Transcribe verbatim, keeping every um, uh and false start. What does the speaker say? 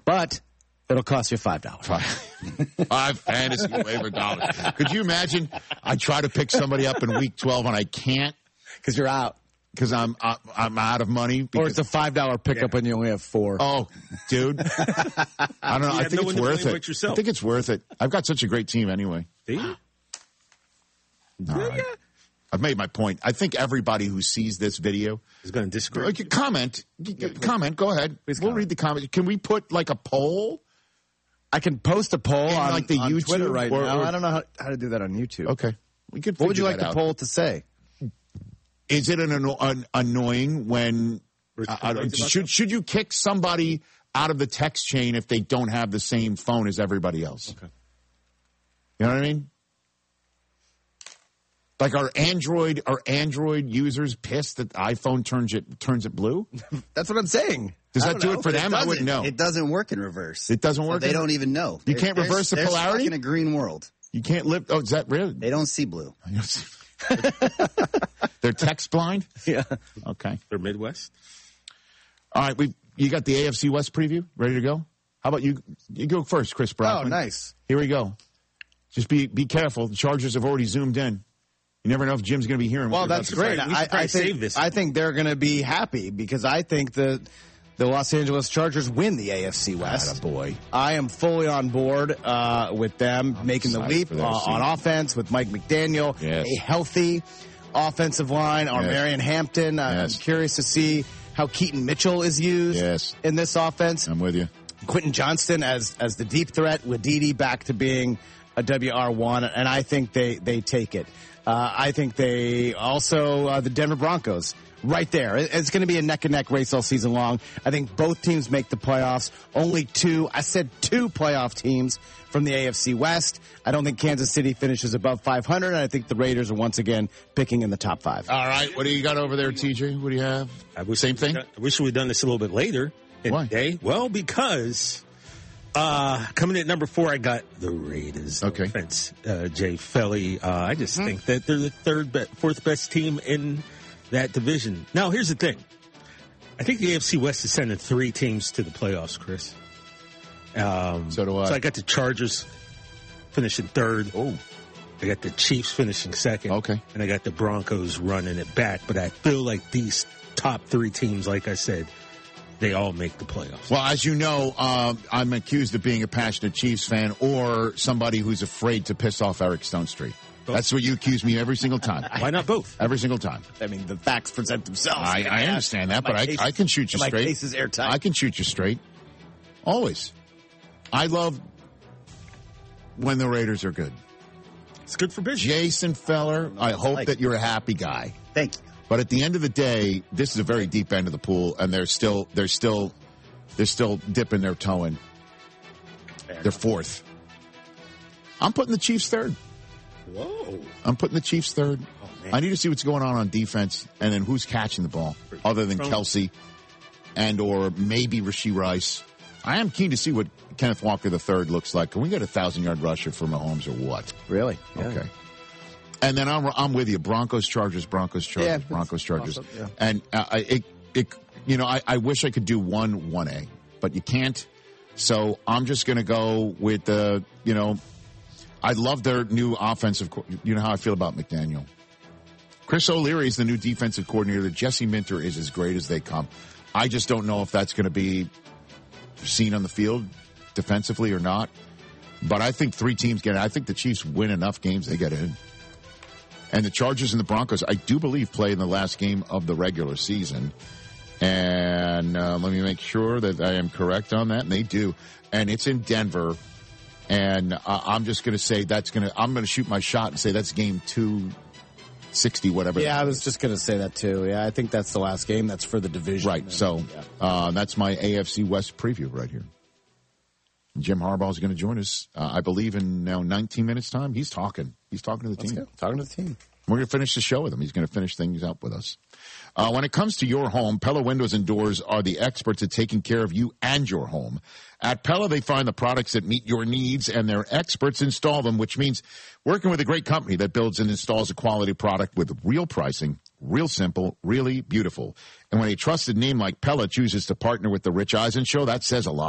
But it'll cost you five dollars. Five, five fantasy waiver dollars. Could you imagine? I try to pick somebody up in week twelve and I can't Because you're out. because I'm I'm out of money. Or it's a five dollars pickup yeah. and you only have four. Oh, dude. I don't know. I think no it's worth it. I think it's worth it. I've got such a great team anyway. Do you? No, yeah, yeah. I've made my point. I think everybody who sees this video is going to disagree. Like, comment. Yeah, comment. Go ahead. Please we'll comment. Read the comments. Can we put like a poll? I can post a poll on, like the on YouTube Twitter right or, now. Or, I don't know how, how to do that on YouTube. Okay. We could. What would you like the out. poll to say? Is it an, anno- an annoying when uh, should should you kick somebody out of the text chain if they don't have the same phone as everybody else? Okay. You know what I mean? Like, are Android are Android users pissed that iPhone turns it turns it blue? That's what I'm saying. Does that do know. it for them? It I wouldn't know. It doesn't work in reverse. It doesn't work. So they in don't even know. You can't reverse the they're polarity. Stuck in a green world. You can't live. Oh, is that real? They don't see blue. They're text blind. Yeah. Okay. They're Midwest. All right. We you got the A F C West preview ready to go? How about you? You go first, Chris Brown. Oh, nice. Here we go. Just be be careful. The Chargers have already zoomed in. You never know if Jim's going to be hearing. Well, that's great. I, I think this. I think they're going to be happy because I think the the Los Angeles Chargers win the A F C West. Boy, I am fully on board uh, with them I'm making the leap uh, on offense with Mike McDaniel, yes. a healthy offensive line. Or yes. Marion Hampton. Uh, yes. I'm curious to see how Keaton Mitchell is used yes. in this offense. I'm with you. Quentin Johnston as as the deep threat with Dede back to being a W R one, and I think they they take it. Uh, I think they also, uh, the Denver Broncos, right there. It's going to be a neck-and-neck race all season long. I think both teams make the playoffs. Only two, I said two playoff teams from the A F C West. I don't think Kansas City finishes above five hundred, and I think the Raiders are once again picking in the top five. All right. What do you got over there, T J? What do you have? I wish Same thing? I wish we had done this a little bit later in Why? the day. Well, because... Uh, coming in at number four, I got the Raiders. Okay. Offense, uh, Jay Felly. Uh, I just mm-hmm. think that they're the third, be- fourth best team in that division. Now, here's the thing. I think the A F C West is sending three teams to the playoffs, Chris. Um, so do I. So I got the Chargers finishing third. Oh. I got the Chiefs finishing second. Okay. And I got the Broncos running it back. But I feel like these top three teams, like I said, they all make the playoffs. Well, as you know, uh, I'm accused of being a passionate Chiefs fan or somebody who's afraid to piss off Eric Stonestreet. Both. That's what you accuse me every single time. Why not both? Every single time. I mean, the facts present themselves. I, I understand that, but I, I can shoot you my straight. My case is airtight. I can shoot you straight. Always. I love when the Raiders are good. It's good for business. Jason Feller, I hope like that you're a happy guy. Thank you. But at the end of the day, this is a very deep end of the pool, and they're still they're still they're still dipping their toe in. They're fourth. I'm putting the Chiefs third. Whoa! I'm putting the Chiefs third. Oh, man. I need to see what's going on on defense, and then who's catching the ball, other than Kelsey, and or maybe Rashee Rice. I am keen to see what Kenneth Walker the third looks like. Can we get a thousand yard rusher for Mahomes or what? Really? Yeah. Okay. And then I'm I'm with you. Broncos, Chargers, Broncos, Chargers, yeah, Broncos, Chargers. Awesome, yeah. And uh, it it you know I, I wish I could do one one A, but you can't. So I'm just going to go with the you know I love their new offensive. Co- you know how I feel about McDaniel. Chris O'Leary is the new defensive coordinator. Jesse Minter is as great as they come. I just don't know if that's going to be seen on the field defensively or not. But I think three teams get it. I think the Chiefs win enough games, they get in. And the Chargers and the Broncos, I do believe, play in the last game of the regular season. And uh, let me make sure that I am correct on that. And they do. And it's in Denver. And uh, I'm just going to say that's going to, I'm going to shoot my shot and say that's game two sixty, whatever. Yeah, I was just going to say that too. Yeah, I think that's the last game. That's for the division. Right. And, so yeah. uh, that's my A F C West preview right here. Jim Harbaugh is going to join us, uh, I believe, in now nineteen minutes' time. He's talking. He's talking to the Let's team. go. Talking to the team. We're going to finish the show with him. He's going to finish things up with us. Uh, when it comes to your home, Pella Windows and Doors are the experts at taking care of you and your home. At Pella, they find the products that meet your needs, and their experts install them, which means working with a great company that builds and installs a quality product with real pricing, real simple, really beautiful. And when a trusted name like Pella chooses to partner with the Rich Eisen Show, that says a lot.